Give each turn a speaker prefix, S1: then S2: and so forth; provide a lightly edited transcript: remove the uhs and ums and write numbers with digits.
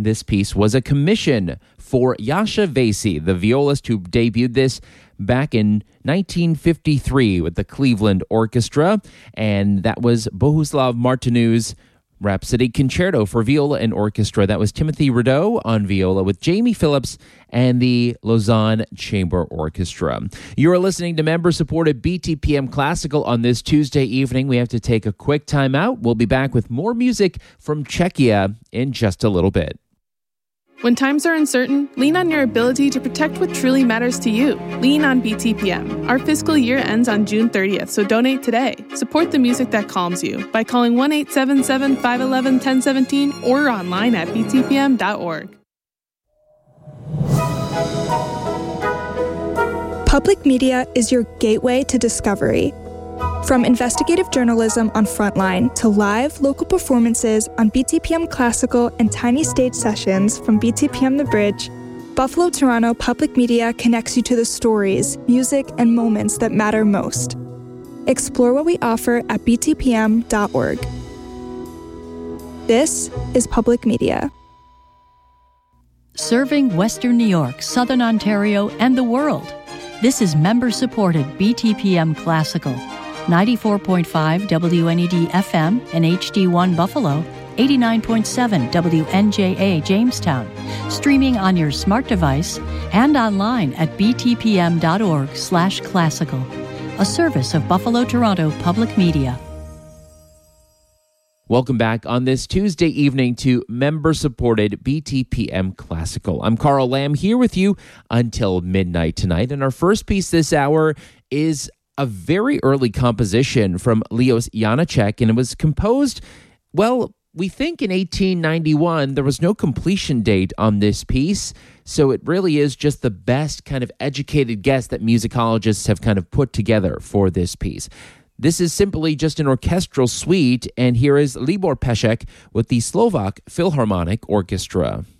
S1: This piece was a commission for Jascha Väsi, the violist who debuted this back in 1953 with the Cleveland Orchestra, and that was Bohuslav Martinu's Rhapsody Concerto for Viola and Orchestra. That was Timothy Rideau on viola with Jamie Phillips and the Lausanne Chamber Orchestra. You're listening to member-supported BTPM Classical on this Tuesday evening. We have to take a quick time out. We'll be back with more music from Czechia in just a little bit.
S2: When times are uncertain, lean on your ability to protect what truly matters to you. Lean on BTPM. Our fiscal year ends on June 30th, so donate today. Support the music that calms you by calling 1-877-511-1017 or online at btpm.org.
S3: Public media is your gateway to discovery. From investigative journalism on Frontline to live local performances on BTPM Classical and tiny stage sessions from BTPM The Bridge, Buffalo Toronto Public Media connects you to the stories, music, and moments that matter most. Explore what we offer at btpm.org. This is Public Media.
S4: Serving Western New York, Southern Ontario, and the world. This is member-supported BTPM Classical. 94.5 WNED FM and HD1 Buffalo, 89.7 WNJA Jamestown, streaming on your smart device and online at btpm.org/classical, a service of Buffalo Toronto Public Media.
S1: Welcome back on this Tuesday evening to member-supported BTPM Classical. I'm Carl Lamb here with you until midnight tonight, and our first piece this hour is a very early composition from Leos Janáček, and it was composed, well, we think in 1891. There was no completion date on this piece, so it really is just the best kind of educated guess that musicologists have kind of put together for this piece. This is simply just an orchestral suite, and here is Libor Pešek with the Slovak Philharmonic Orchestra.